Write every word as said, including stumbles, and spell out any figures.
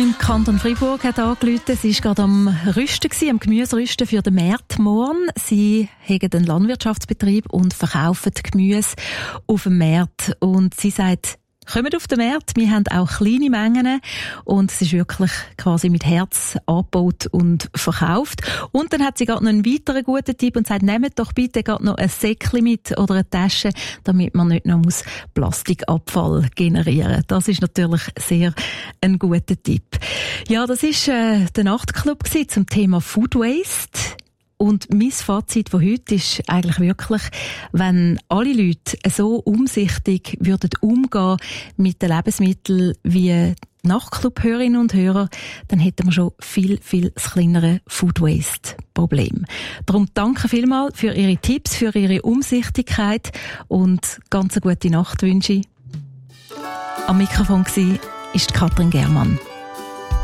im Kanton Freiburg hat angerufen. Sie war gerade am Rüsten, am Gemüserüsten für den März morgen. Sie haben einen Landwirtschaftsbetrieb und verkaufen Gemüse auf dem Markt. Und sie sagt, kommt auf den Markt, wir haben auch kleine Mengen und es ist wirklich quasi mit Herz angebaut und verkauft. Und dann hat sie gerade noch einen weiteren guten Tipp und sagt, nehmt doch bitte gerade noch ein Säckchen mit oder eine Tasche, damit man nicht noch muss Plastikabfall generieren muss. Das ist natürlich sehr ein guter Tipp. Ja, das war äh, der Nachtclub zum Thema Food Waste. Und mein Fazit von heute ist eigentlich wirklich, wenn alle Leute so umsichtig würden umgehen mit den Lebensmitteln wie Nachtclub-Hörerinnen und Hörer, dann hätten wir schon viel, viel das kleinere Food-Waste-Problem. Darum danke vielmals für Ihre Tipps, für Ihre Umsichtigkeit und ganz eine gute Nacht wünsche ich. Am Mikrofon war Katrin Germann.